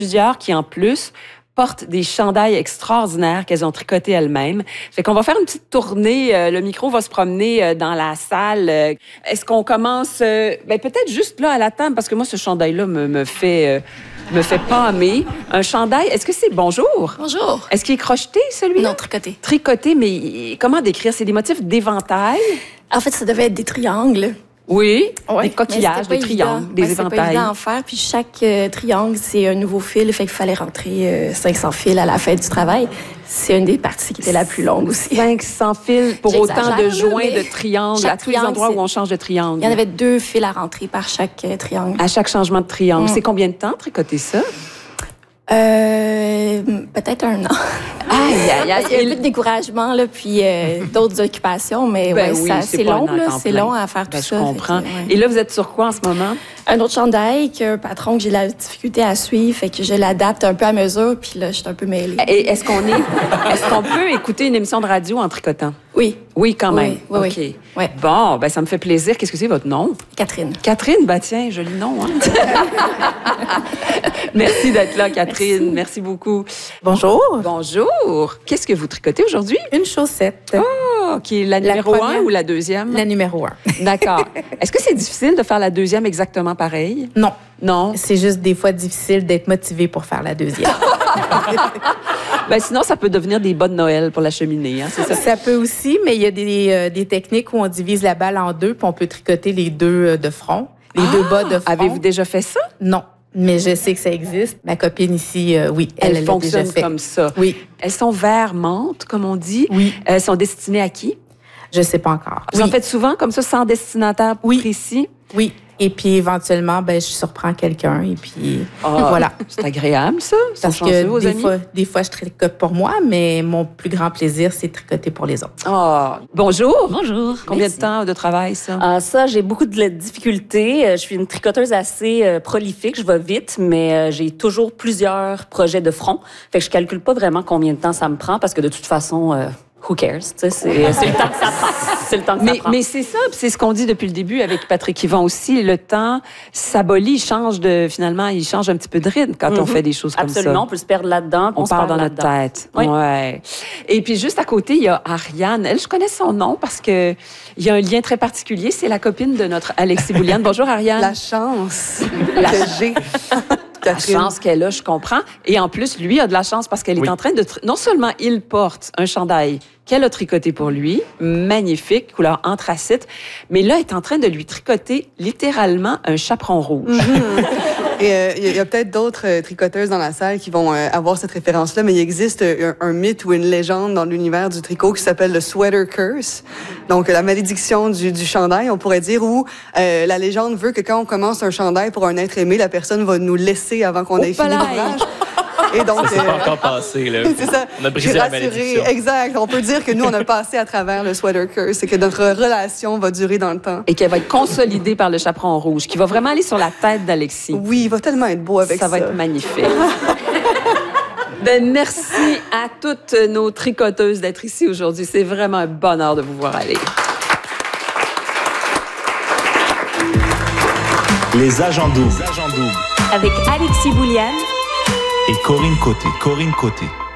Plusieurs qui, en plus, portent des chandails extraordinaires qu'elles ont tricotés elles-mêmes. Fait qu'on va faire une petite tournée. Le micro va se promener dans la salle. Est-ce qu'on commence... peut-être juste là à la table, parce que moi, ce chandail-là me fait pâmer. Un chandail, est-ce que c'est bonjour? Bonjour. Est-ce qu'il est crocheté, celui-là? Non, tricoté. Tricoté, mais comment décrire? C'est des motifs d'éventail? En fait, ça devait être des triangles. Oui, Ouais, des coquillages, des triangles, des éventails. C'est pas évident à en faire. Puis chaque triangle, c'est un nouveau fil. Fait qu'il fallait rentrer 500 fils à la fin du travail. C'est une des parties qui était la plus longue aussi. 500 fils pour autant de joints de triangles à tous les endroits où on change de triangle. Il y en avait 2 fils à rentrer par chaque triangle. À chaque changement de triangle. C'est combien de temps tricoter ça? Peut-être 1 an. Il y a un peu de découragement, là, puis d'autres occupations, mais c'est long, là, c'est long à faire tout ça. Je comprends. Et là, vous êtes sur quoi en ce moment? Un autre chandail qu'un patron que j'ai la difficulté à suivre, fait que je l'adapte un peu à mesure, puis là, je suis un peu mêlée. Et est-ce qu'on peut écouter une émission de radio en tricotant? Oui. Oui, quand même. Oui, OK. Oui. Bon, ça me fait plaisir. Qu'est-ce que c'est votre nom? Catherine. Catherine, tiens, joli nom, hein? Merci d'être là, Catherine. Merci beaucoup. Bonjour. Bonjour. Qu'est-ce que vous tricotez aujourd'hui? Une chaussette. Oh, qui est la numéro 1 ou la deuxième? La numéro 1. D'accord. Est-ce que c'est difficile de faire la deuxième exactement pareil? Non. Non? C'est juste des fois difficile d'être motivé pour faire la deuxième. Sinon, ça peut devenir des bas de Noël pour la cheminée. Hein, c'est ça? Ça peut aussi, mais il y a des techniques où on divise la balle en 2 puis on peut tricoter les 2 de front, les 2 bas de front. Avez-vous déjà fait ça? Non. Mais je sais que ça existe. Ma copine ici, oui, elle fonctionne déjà fait. Comme ça. Oui. Elles sont vert menthe, comme on dit. Oui. Elles sont destinées à qui? Je sais pas encore. Vous en faites souvent comme ça, sans destinataire précis? Oui. Et puis, éventuellement, je surprends quelqu'un et puis voilà. C'est agréable, ça? Parce que des fois, je tricote pour moi, mais mon plus grand plaisir, c'est de tricoter pour les autres. Oh, bonjour. Bonjour. Combien de temps de travail, ça? Ça, j'ai beaucoup de difficultés. Je suis une tricoteuse assez prolifique. Je vais vite, mais j'ai toujours plusieurs projets de front. Fait que je calcule pas vraiment combien de temps ça me prend parce que de toute façon... who cares? C'est le temps que ça prend. C'est le temps que ça prend. Mais c'est ça, c'est ce qu'on dit depuis le début avec Patrick Yvon aussi. Le temps s'abolit, finalement, il change un petit peu de rythme quand on fait des choses comme ça. Absolument, on peut se perdre là-dedans. On part dans notre tête. Oui. Ouais. Et puis juste à côté, il y a Ariane. Elle, je connais son nom parce que il y a un lien très particulier. C'est la copine de notre Alexis Bouliane. Bonjour, Ariane. La chance que j'ai. La chance qu'elle a, je comprends. Et en plus, lui a de la chance parce qu'elle est en train de... Non seulement il porte un chandail qu'elle a tricoté pour lui, magnifique, couleur anthracite, mais là, elle est en train de lui tricoter littéralement un chaperon rouge. Et il y a peut-être d'autres tricoteuses dans la salle qui vont avoir cette référence-là, mais il existe un mythe ou une légende dans l'univers du tricot qui s'appelle le sweater curse. Donc, la malédiction du chandail, on pourrait dire, où la légende veut que quand on commence un chandail pour un être aimé, la personne va nous laisser avant qu'on ait fini l'ouvrage. Et donc, ça s'est pas encore passé, là. C'est ça. On a brisé la malédiction. Exact. On peut dire que nous, on a passé à travers le sweater curse et que notre relation va durer dans le temps. Et qu'elle va être consolidée par le chaperon rouge, qui va vraiment aller sur la tête d'Alexis. Oui, il va tellement être beau avec ça. Ça va être magnifique. Merci à toutes nos tricoteuses d'être ici aujourd'hui. C'est vraiment un bonheur de vous voir aller. Les agents doubles. Avec Alexis Bouliane et Corinne Côté.